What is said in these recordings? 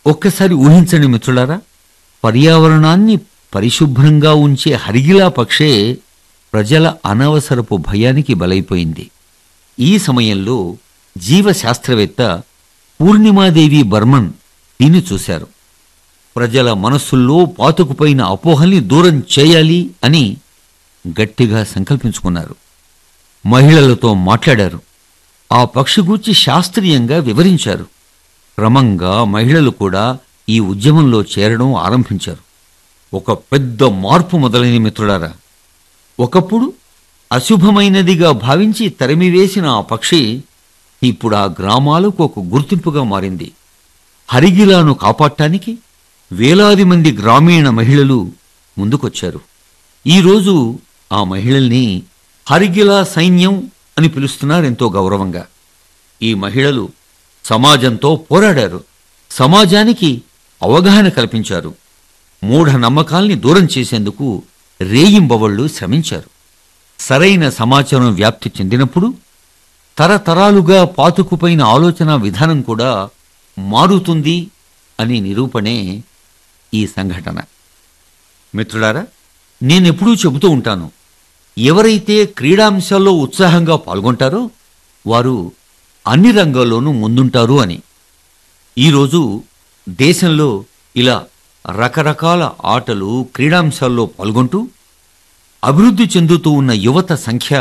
ఒక్కసారి ఊహించండి మిత్రులారా, పర్యావరణాన్ని పరిశుభ్రంగా ఉంచే హరిగిలా పక్షే ప్రజల అనవసరపు భయానికి బలైపోయింది. ఈ సమయంలో జీవశాస్త్రవేత్త పూర్ణిమాదేవి బర్మన్ దీన్ని చూశారు. ప్రజల మనస్సుల్లో పాతుకుపోయిన అపోహల్ని దూరం చేయాలి అని గట్టిగా సంకల్పించుకున్నారు. మహిళలతో మాట్లాడారు. ఆ పక్షి గూర్చి శాస్త్రీయంగా వివరించారు. క్రమంగా మహిళలు కూడా ఈ ఉద్యమంలో చేరడం ఆరంభించారు. ఒక పెద్ద మార్పు మొదలైన మిత్రులారా. ఒకప్పుడు అశుభమైనదిగా భావించి తరిమివేసిన ఆ పక్షి ఇప్పుడు ఆ గ్రామాలకు ఒక గుర్తింపుగా మారింది. హరిగిలాను కాపాడటానికి వేలాది మంది గ్రామీణ మహిళలు ముందుకొచ్చారు. ఈరోజు ఆ మహిళల్ని హరిగిలా సైన్యం అని పిలుస్తున్నారెంతో గౌరవంగా. ఈ మహిళలు సమాజంతో పోరాడారు. సమాజానికి అవగాహన కల్పించారు. మూఢ నమ్మకాల్ని దూరం చేసేందుకు రేయింబవళ్లు శ్రమించారు. సరైన సమాచారం వ్యాప్తి చెందినప్పుడు తరతరాలుగా పాతుకుపోయిన ఆలోచన విధానం కూడా మారుతుంది అని నిరూపణే ఈ సంఘటన. మిత్రులారా, నేనెప్పుడూ చెబుతూ ఉంటాను, ఎవరైతే క్రీడాంశాల్లో ఉత్సాహంగా పాల్గొంటారో వారు అన్ని రంగాల్లోనూ ముందుంటారు అని. ఈరోజు దేశంలో ఇలా రకరకాల ఆటలు, క్రీడాంశాల్లో పాల్గొంటూ అభివృద్ధి చెందుతూ ఉన్న యువత సంఖ్య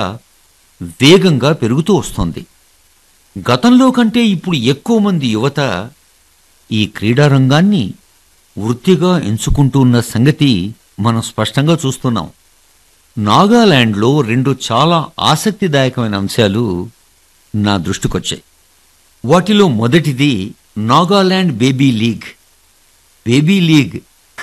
వేగంగా పెరుగుతూ వస్తోంది. గతంలో కంటే ఇప్పుడు ఎక్కువ మంది యువత ఈ క్రీడారంగాన్ని వృత్తిగా ఎంచుకుంటూ ఉన్న సంగతి మనం స్పష్టంగా చూస్తున్నాం. నాగాలాండ్లో 2 చాలా ఆసక్తిదాయకమైన అంశాలు నా దృష్టికొచ్చాయి. వాటిలో మొదటిది Nagaland baby league. Baby league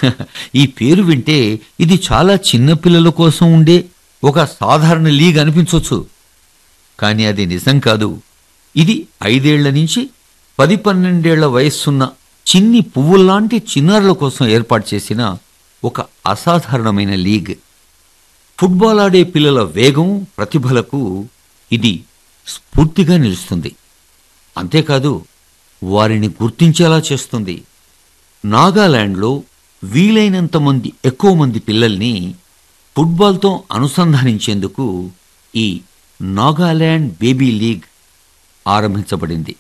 ఈ పేరు వింటే ఇది చాలా చిన్నపిల్లల కోసం ఉండే ఒక సాధారణ లీగ్ అనిపించవచ్చు. కానీ అది నిజం కాదు. ఇది 5 ఏళ్ల నుంచి 10-12 ఏళ్ల వయస్సున్న చిన్ని పువ్వుల్లాంటి చిన్నారుల కోసం ఏర్పాటు చేసిన ఒక అసాధారణమైన లీగ్. ఫుట్బాల్ ఆడే పిల్లల వేగం, ప్రతిభలకు ఇది స్ఫూర్తిగా నిలుస్తుంది. అంతేకాదు, వారిని గుర్తించేలా చేస్తుంది. నాగాలాండ్లో వీలైనంత ఎక్కువ మంది పిల్లల్ని ఫుట్బాల్తో అనుసంధానించేందుకు ఈ నాగాలాండ్ బేబీ లీగ్ ఆరంభించబడింది.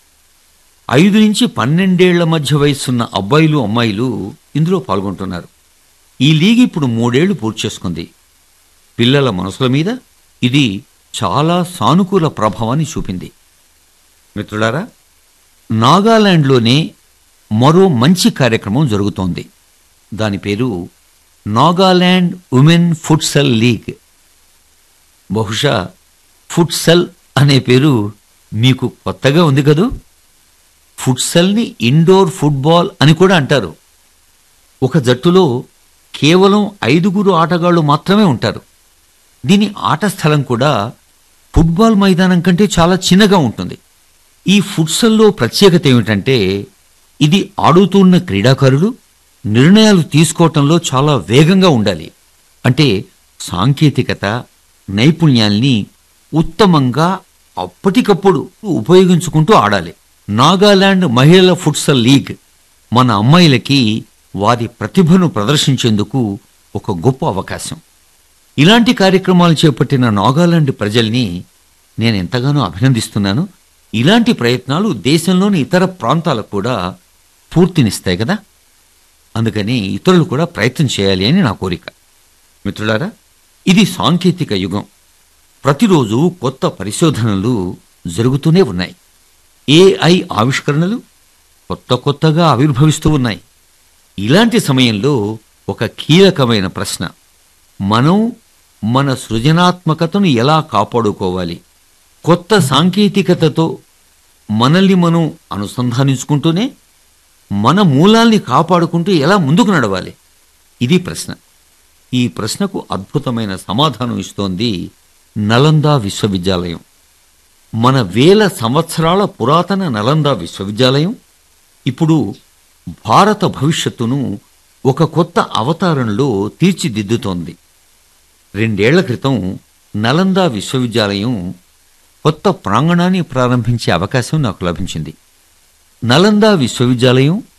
5 నుంచి 12 ఏళ్ల మధ్య వయస్సున్న అబ్బాయిలు, అమ్మాయిలు ఇందులో పాల్గొంటున్నారు. ఈ లీగ్ ఇప్పుడు 3 ఏళ్లు పూర్తి చేసుకుంది. పిల్లల మనసుల మీద ఇది చాలా సానుకూల ప్రభావాన్ని చూపింది. మిత్రులారా, నాగాలాండ్లోనే మరో మంచి కార్యక్రమం జరుగుతోంది. దాని పేరు నాగాలాండ్ ఉమెన్ ఫుట్సల్ లీగ్. బహుశా ఫుట్సల్ అనే పేరు మీకు కొత్తగా ఉంది కదూ. ఫుట్సల్ని ఇండోర్ ఫుట్బాల్ అని కూడా అంటారు. ఒక జట్టులో కేవలం 5 ఆటగాళ్లు మాత్రమే ఉంటారు. దీని ఆట స్థలం కూడా ఫుట్బాల్ మైదానం కంటే చాలా చిన్నగా ఉంటుంది. ఈ ఫుట్సల్లో ప్రత్యేకత ఏమిటంటే, ఇది ఆడుతున్న క్రీడాకారులు నిర్ణయాలు తీసుకోవటంలో చాలా వేగంగా ఉండాలి. అంటే సాంకేతికత, నైపుణ్యాల్ని ఉత్తమంగా అప్పటికప్పుడు ఉపయోగించుకుంటూ ఆడాలి. నాగాలాండ్ మహిళల ఫుట్సల్ లీగ్ మన అమ్మాయిలకి వారి ప్రతిభను ప్రదర్శించేందుకు ఒక గొప్ప అవకాశం. ఇలాంటి కార్యక్రమాలు చేపట్టిన నాగాలాండ్ ప్రజల్ని నేను ఎంతగానో అభినందిస్తున్నాను. ఇలాంటి ప్రయత్నాలు దేశంలోని ఇతర ప్రాంతాలకు కూడా పూర్తినిస్తాయి కదా. అందుకని ఇతరులు కూడా ప్రయత్నం చేయాలి అని నా కోరిక. మిత్రులారా, ఇది సాంకేతిక యుగం. ప్రతిరోజు కొత్త పరిశోధనలు జరుగుతూనే ఉన్నాయి. AI ఆవిష్కరణలు కొత్తగా ఆవిర్భవిస్తూ ఉన్నాయి. ఇలాంటి సమయంలో ఒక కీలకమైన ప్రశ్న, మనం మన సృజనాత్మకతను ఎలా కాపాడుకోవాలి? కొత్త సాంకేతికతతో మనల్ని మనం అనుసంధానించుకుంటూనే మన మూలాల్ని కాపాడుకుంటూ ఎలా ముందుకు నడవాలి? ఇది ప్రశ్న. ఈ ప్రశ్నకు అద్భుతమైన సమాధానం ఇస్తోంది నలందా విశ్వవిద్యాలయం. మన వేల సంవత్సరాల పురాతన నలందా విశ్వవిద్యాలయం ఇప్పుడు భారత భవిష్యత్తును ఒక కొత్త అవతారంలో తీర్చిదిద్దుతోంది. 2 ఏళ్ల క్రితం నలందా విశ్వవిద్యాలయం కొత్త ప్రాంగణాన్ని ప్రారంభించే అవకాశం నాకు లభించింది. నలందా విశ్వవిద్యాలయం